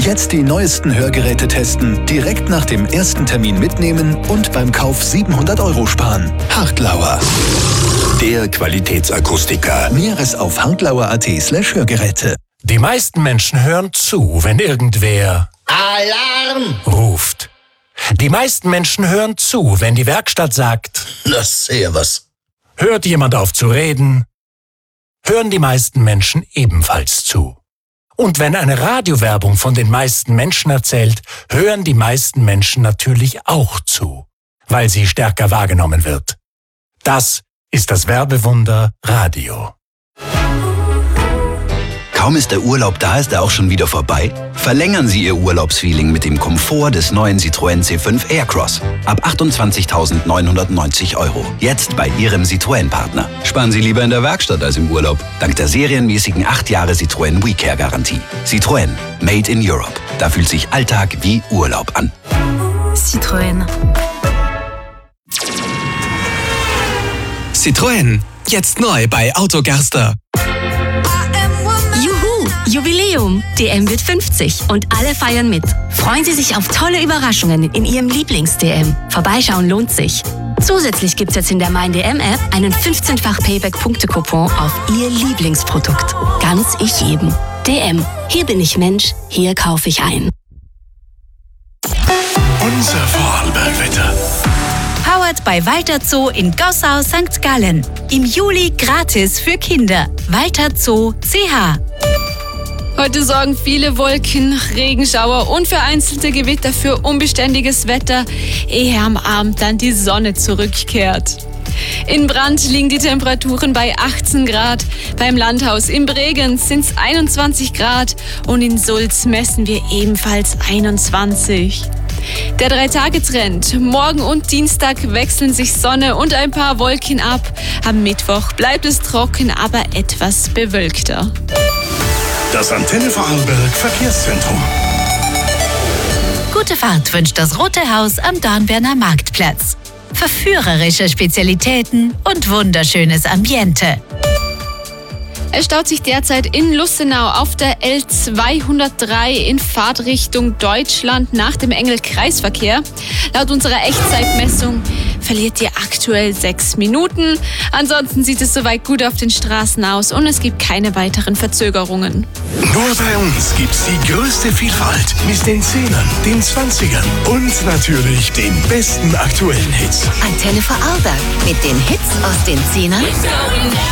Jetzt die neuesten Hörgeräte testen, direkt nach dem ersten Termin mitnehmen und beim Kauf 700 € sparen. Hartlauer. Der Qualitätsakustiker. Näheres auf hartlauer.at/Hörgeräte. Die meisten Menschen hören zu, wenn irgendwer Alarm ruft. Die meisten Menschen hören zu, wenn die Werkstatt sagt, das sehr was. hört jemand auf zu reden, hören die meisten Menschen ebenfalls zu. Und wenn eine Radiowerbung von den meisten Menschen erzählt, hören die meisten Menschen natürlich auch zu, weil sie stärker wahrgenommen wird. Das ist das Werbewunder Radio. Kaum ist der Urlaub da, ist er auch schon wieder vorbei? Verlängern Sie Ihr Urlaubsfeeling mit dem Komfort des neuen Citroën C5 Aircross. Ab 28.990 €. Jetzt bei Ihrem Citroën-Partner. Sparen Sie lieber in der Werkstatt als im Urlaub. Dank der serienmäßigen 8 Jahre Citroën WeCare-Garantie. Citroën. Made in Europe. Da fühlt sich Alltag wie Urlaub an. Citroën. Citroën. Jetzt neu bei Autogerster. Jubiläum! DM wird 50 und alle feiern mit. Freuen Sie sich auf tolle Überraschungen in Ihrem Lieblings-DM. Vorbeischauen lohnt sich. Zusätzlich gibt's jetzt in der Mein-DM-App einen 15-fach Payback-Punkte-Coupon auf Ihr Lieblingsprodukt. Ganz ich jedem. DM. Hier bin ich Mensch, hier kaufe ich ein. Unser Vorarlbergwetter. Powered bei Walter Zoo in Gossau, St. Gallen. Im Juli gratis für Kinder. Walter Zoo CH. Heute sorgen viele Wolken, Regenschauer und vereinzelte Gewitter für unbeständiges Wetter, ehe am Abend dann die Sonne zurückkehrt. In Brand liegen die Temperaturen bei 18 Grad, beim Landhaus in Bregenz sind es 21 Grad und in Sulz messen wir ebenfalls 21. Der 3-Tage-Trend. Morgen und Dienstag wechseln sich Sonne und ein paar Wolken ab. Am Mittwoch bleibt es trocken, aber etwas bewölkter. Das Antenne Vorarlberg Verkehrszentrum. Gute Fahrt wünscht das Rote Haus am Dornbirner Marktplatz. Verführerische Spezialitäten und wunderschönes Ambiente. Es staut sich derzeit in Lustenau auf der L203 in Fahrtrichtung Deutschland nach dem Engel-Kreisverkehr. Laut unserer Echtzeitmessung verliert ihr aktuell 6 Minuten. Ansonsten sieht es soweit gut auf den Straßen aus und es gibt keine weiteren Verzögerungen. Nur bei uns gibt's die größte Vielfalt mit den 10ern, den 20ern und natürlich den besten aktuellen Hits. Antenne Vorarlberg mit den Hits aus den 10ern